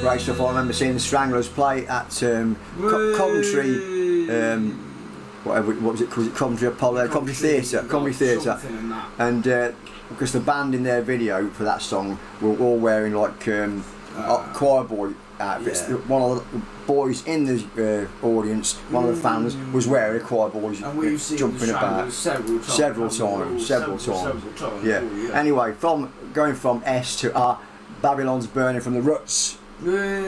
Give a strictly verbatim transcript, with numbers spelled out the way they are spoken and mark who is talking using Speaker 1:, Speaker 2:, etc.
Speaker 1: great stuff. I remember seeing the Stranglers play at um, Co Coventry. Um, whatever, what was it? Was it Coventry Apollo? Coventry Theatre. Coventry Theatre. And uh, because the band in their video for that song were all wearing like um, uh, choir boy outfits. Yeah. One of the boys in the uh, audience, one of the fans, was wearing a choir boys
Speaker 2: and we've seen
Speaker 1: jumping about
Speaker 2: several times.
Speaker 1: Several times. Several, several times.
Speaker 2: Several times.
Speaker 1: Yeah.
Speaker 2: Oh, yeah.
Speaker 1: Anyway, from going from S to R, Babylon's Burning from the Ruts.
Speaker 2: Yeah.